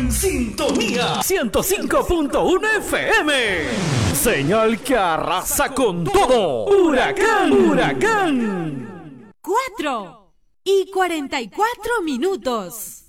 en sintonía 105.1 FM. Señal que arrasa con todo. Huracán, huracán. 4:44.